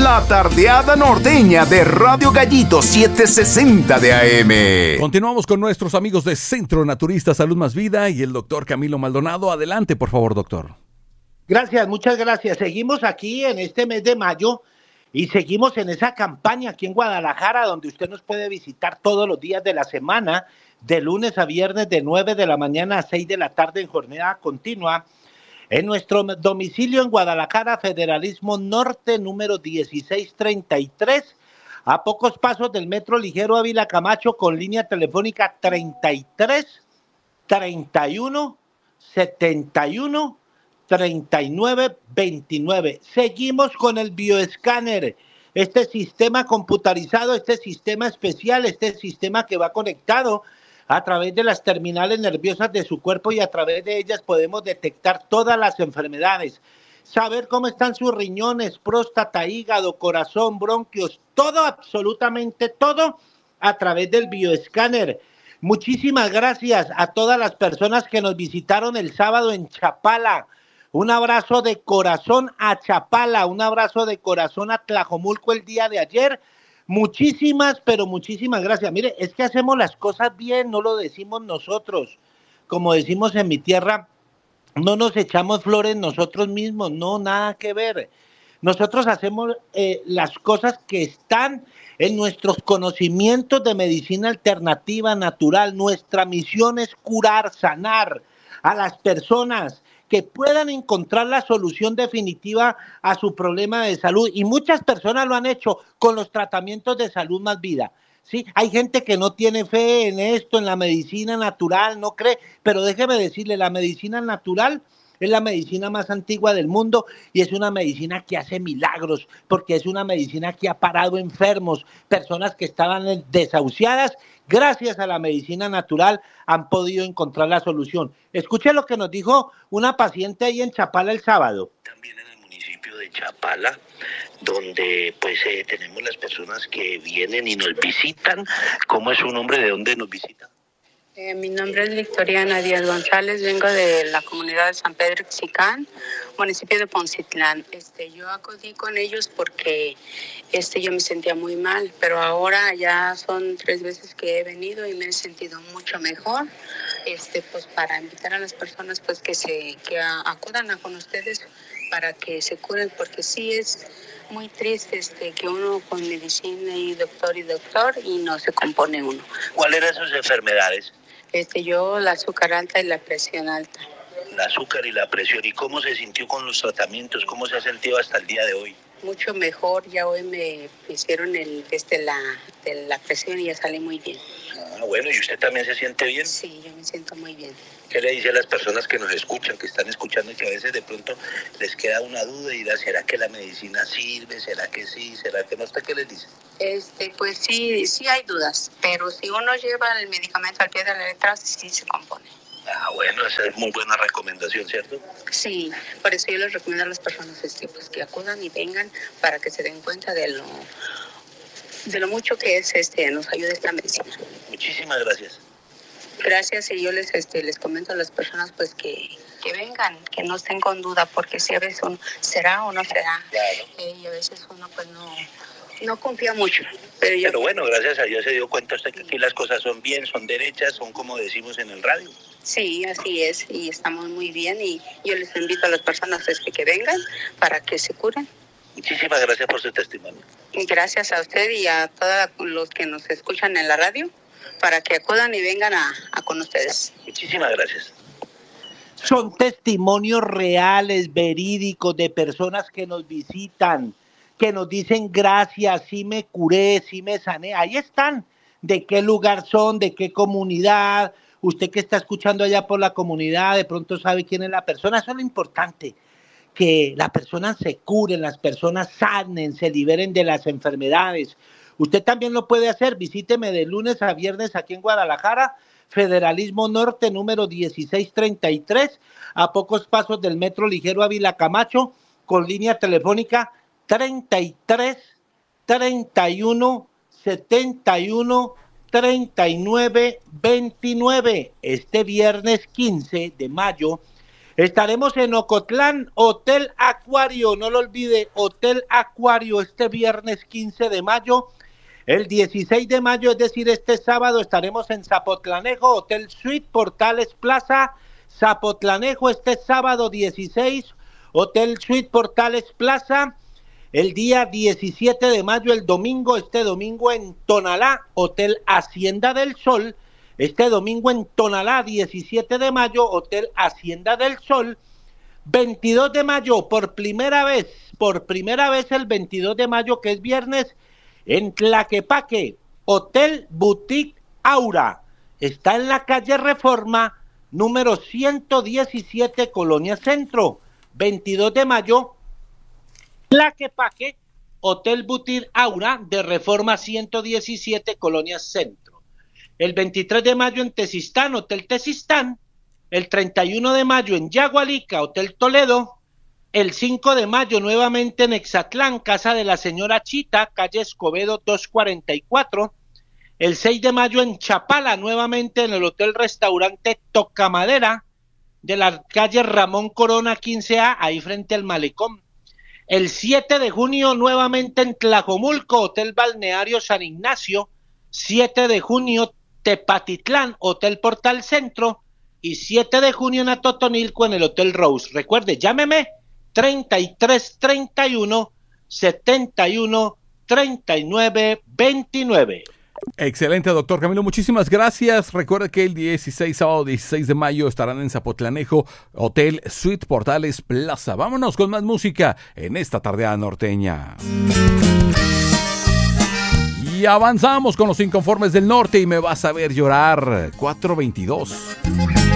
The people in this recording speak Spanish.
La tardeada norteña de Radio Gallito 760 de AM. Continuamos con nuestros amigos de Centro Naturista Salud Más Vida y el doctor Camilo Maldonado. Adelante, por favor, doctor. Gracias, muchas gracias. Seguimos aquí en este mes de mayo y seguimos en esa campaña aquí en Guadalajara, donde usted nos puede visitar todos los días de la semana, de lunes a viernes, de 9 de la mañana a 6 de la tarde en jornada continua. En nuestro domicilio en Guadalajara, Federalismo Norte, número 1633, a pocos pasos del Metro Ligero Ávila Camacho, con línea telefónica 33 31 71 39 29. Seguimos con el bioescáner, este sistema computarizado, este sistema especial, este sistema que va conectado a través de las terminales nerviosas de su cuerpo y a través de ellas podemos detectar todas las enfermedades, saber cómo están sus riñones, próstata, hígado, corazón, bronquios, todo, absolutamente todo a través del bioescáner. Muchísimas gracias a todas las personas que nos visitaron el sábado en Chapala. Un abrazo de corazón a Chapala, un abrazo de corazón a Tlajomulco el día de ayer. Muchísimas, pero muchísimas gracias. Mire, es que hacemos las cosas bien, no lo decimos nosotros. Como decimos en mi tierra, no nos echamos flores nosotros mismos, no, nada que ver. Nosotros hacemos las cosas que están en nuestros conocimientos de medicina alternativa natural. Nuestra misión es curar, sanar a las personas que puedan encontrar la solución definitiva a su problema de salud. Y muchas personas lo han hecho con los tratamientos de Salud Más Vida. ¿Sí? Hay gente que no tiene fe en esto, en la medicina natural, no cree, pero déjeme decirle, la medicina natural es la medicina más antigua del mundo y es una medicina que hace milagros, porque es una medicina que ha parado enfermos, personas que estaban desahuciadas. Gracias a la medicina natural han podido encontrar la solución. Escuche lo que nos dijo una paciente ahí en Chapala el sábado. También en el municipio de Chapala, donde pues tenemos las personas que vienen y nos visitan. ¿Cómo es su nombre? ¿De dónde nos visitan? Mi nombre es Victoriana Díaz González, vengo de la comunidad de San Pedro Xicán, municipio de Poncitlán. Yo acudí con ellos porque yo me sentía muy mal, pero ahora ya son 3 veces que he venido y me he sentido mucho mejor. Pues para invitar a las personas pues que acudan con ustedes para que se curen, porque sí es muy triste que uno con medicina y doctor y no se compone uno. ¿Cuáles eran sus enfermedades? Yo la azúcar alta y la presión alta. La azúcar y la presión. ¿Y cómo se sintió con los tratamientos? ¿Cómo se ha sentido hasta el día de hoy? Mucho mejor. Ya hoy me hicieron la presión y ya salí muy bien. Ah, bueno, ¿y usted también se siente bien? Sí, yo me siento muy bien. ¿Qué le dice a las personas que nos escuchan, que están escuchando y que a veces de pronto les queda una duda y dirá, ¿será que la medicina sirve? ¿Será que sí? ¿Será que no? ¿Usted qué les dice? Pues sí hay dudas, pero si uno lleva el medicamento al pie de la letra, sí se compone. Ah, bueno, esa es muy buena recomendación, ¿cierto? Sí, por eso yo les recomiendo a las personas pues que acudan y vengan para que se den cuenta de lo mucho que es nos ayuda esta medicina. Muchísimas gracias. Gracias, y yo les comento a las personas pues que vengan, que no estén con duda, porque si a veces uno será o no será, claro. Y a veces uno pues no confía mucho. Pero bueno, gracias a Dios se dio cuenta usted que aquí las cosas son bien, son derechas, son como decimos en el radio. Sí, así es, y estamos muy bien, y yo les invito a las personas que vengan para que se curen. Muchísimas gracias por su testimonio. Gracias a usted y a todos los que nos escuchan en la radio, para que acudan y vengan a con ustedes. Muchísimas gracias. Son testimonios reales, verídicos, de personas que nos visitan, que nos dicen gracias, sí me curé, sí me sané. Ahí están. ¿De qué lugar son? ¿De qué comunidad? Usted que está escuchando allá por la comunidad, de pronto sabe quién es la persona. Eso es lo importante, que las personas se curen, las personas sanen, se liberen de las enfermedades. Usted también lo puede hacer. Visíteme de lunes a viernes aquí en Guadalajara, Federalismo Norte, número 1633, a pocos pasos del Metro Ligero Ávila Camacho, con línea telefónica 33 31 71 39 29. Este viernes 15 de mayo Estaremos en Ocotlán, Hotel Acuario, no lo olvide, Hotel Acuario, este viernes 15 de mayo. El 16 de mayo, es decir, este sábado, estaremos en Zapotlanejo, Hotel Suite Portales Plaza, Zapotlanejo, este sábado 16, Hotel Suite Portales Plaza. El día 17 de mayo, el domingo, este domingo en Tonalá, Hotel Hacienda del Sol. Este domingo en Tonalá, 17 de mayo, Hotel Hacienda del Sol. 22 de mayo, por primera vez el 22 de mayo, que es viernes, en Tlaquepaque, Hotel Boutique Aura. Está en la calle Reforma, número 117, Colonia Centro. 22 de mayo, Tlaquepaque, Hotel Boutique Aura, de Reforma 117, Colonia Centro. El 23 de mayo en Tezistán, Hotel Tezistán. El 31 de mayo en Yagualica, Hotel Toledo. El 5 de mayo nuevamente en Exatlán, Casa de la Señora Chita, calle Escobedo 244. El 6 de mayo en Chapala, nuevamente en el Hotel Restaurante Tocamadera, de la calle Ramón Corona 15A, ahí frente al Malecón. El 7 de junio nuevamente en Tlajomulco, Hotel Balneario San Ignacio. 7 de junio Tepatitlán, Hotel Portal Centro. Y 7 de junio en Atotonilco, en el Hotel Rose. Recuerde, llámeme 33 31 71 39 29. Excelente, doctor Camilo, muchísimas gracias. Recuerde que el sábado 16 de mayo estarán en Zapotlanejo, Hotel Suite Portales Plaza. Vámonos con más música en esta tardeada norteña. Y avanzamos con los Inconformes del Norte y Me Vas a Ver Llorar, 422.